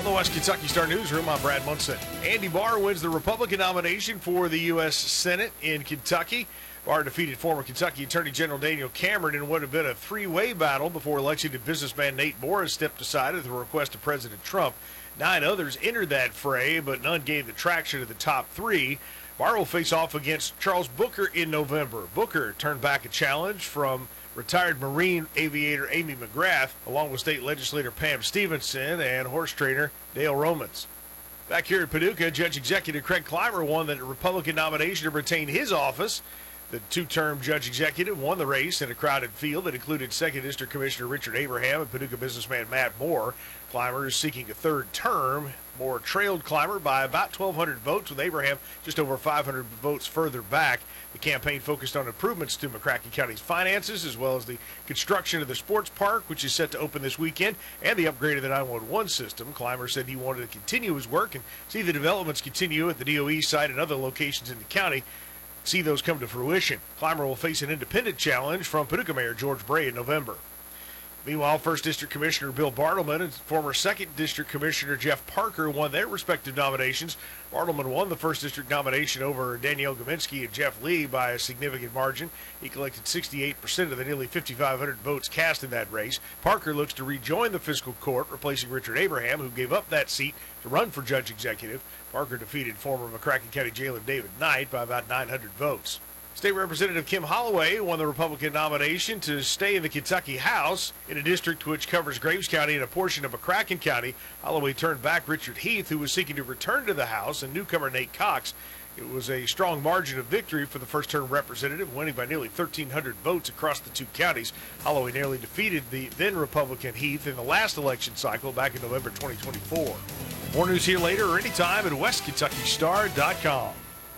On the West Kentucky Star Newsroom, I'm Brad Munson. Andy Barr wins the Republican nomination for the U.S. Senate in Kentucky. Barr defeated former Kentucky Attorney General Daniel Cameron in what had been a three-way battle before election businessman Nate Morris stepped aside at the request of President Trump. 9 others entered that fray, but none gave the traction to the top 3. Barr will face off against Charles Booker in November. Booker turned back a challenge from retired Marine aviator Amy McGrath, along with state legislator Pam Stevenson and horse trainer Dale Romans. Back here at Paducah, Judge Executive Craig Clymer won the Republican nomination to retain his office. The 2-term Judge Executive won the race in a crowded field that included 2nd District Commissioner Richard Abraham and Paducah businessman Matt Moore. Clymer is seeking a 3rd term. Moore trailed Clymer by about 1,200 votes, with Abraham just over 500 votes further back. The campaign focused on improvements to McCracken County's finances, as well as the construction of the sports park, which is set to open this weekend, and the upgrade of the 911 system. Clymer said he wanted to continue his work and see the developments continue at the DOE site and other locations in the county. See those come to fruition. Clymer will face an independent challenge from Paducah Mayor George Bray in November. Meanwhile, 1st District Commissioner Bill Bartleman and former 2nd District Commissioner Jeff Parker won their respective nominations. Bartleman won the 1st District nomination over Danielle Gominski and Jeff Lee by a significant margin. He collected 68% of the nearly 5,500 votes cast in that race. Parker looks to rejoin the fiscal court, replacing Richard Abraham, who gave up that seat to run for Judge Executive. Parker defeated former McCracken County Jailer David Knight by about 900 votes. State Representative Kim Holloway won the Republican nomination to stay in the Kentucky House. In a district which covers Graves County and a portion of McCracken County, Holloway turned back Richard Heath, who was seeking to return to the House, and newcomer Nate Cox. It was a strong margin of victory for the first-term representative, winning by nearly 1,300 votes across the 2 counties. Holloway narrowly defeated the then-Republican Heath in the last election cycle back in November 2024. More news here later or anytime at westkentuckystar.com.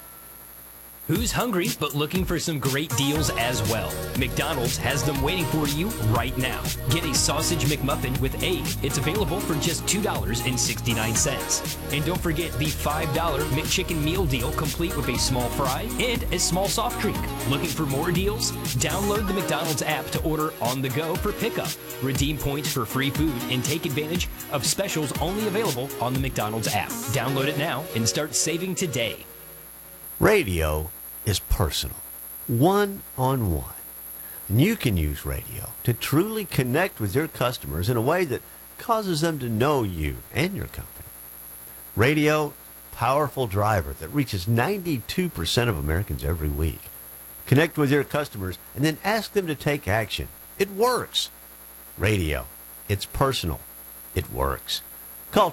Who's hungry but looking for some great deals as well? McDonald's has them waiting for you right now. Get a sausage McMuffin with egg. It's available for just $2.69. And don't forget the $5 McChicken meal deal, complete with a small fry and a small soft drink. Looking for more deals? Download the McDonald's app to order on the go for pickup. Redeem points for free food and take advantage of specials only available on the McDonald's app. Download it now and start saving today. Radio is personal, one-on-one. And you can use radio to truly connect with your customers in a way that causes them to know you and your company. Radio, powerful driver that reaches 92% of Americans every week. Connect with your customers and then ask them to take action. It works. Radio, it's personal. It works. Call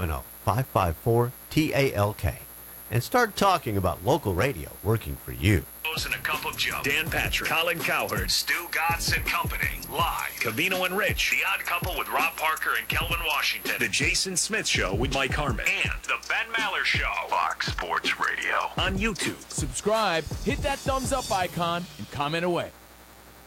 270-554-TALK. And start talking about local radio working for you. And a Cup of Joe. Dan Patrick, Colin Cowherd, Stu Gotts and Company. Live. Cavino and Rich. The Odd Couple with Rob Parker and Kelvin Washington. The Jason Smith Show with Mike Harmon. And the Ben Maller Show. Fox Sports Radio. On YouTube. Subscribe, hit that thumbs up icon, and comment away.